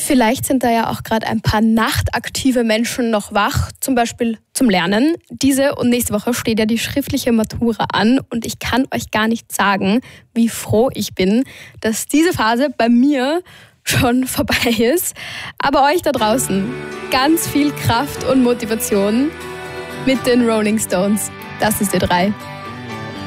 Vielleicht sind da ja auch gerade ein paar nachtaktive Menschen noch wach, zum Beispiel zum Lernen. Diese und nächste Woche steht ja die schriftliche Matura an und ich kann euch gar nicht sagen, wie froh ich bin, dass diese Phase bei mir schon vorbei ist. Aber euch da draußen ganz viel Kraft und Motivation mit den Rolling Stones. Das ist Ö3.